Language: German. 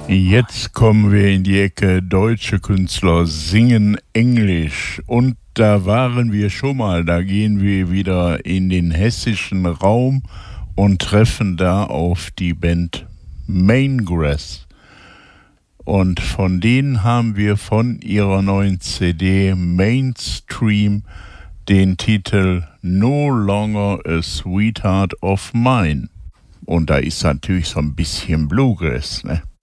Jetzt kommen wir in die Ecke deutsche Künstler singen Englisch. Und da waren wir schon mal. Da gehen wir wieder in den hessischen Raum und treffen da auf die Band Maingrass. Und von denen haben wir von ihrer neuen CD Mainstream den Titel No Longer a Sweetheart of Mine. Und da ist natürlich so ein bisschen Bluegrass, ne?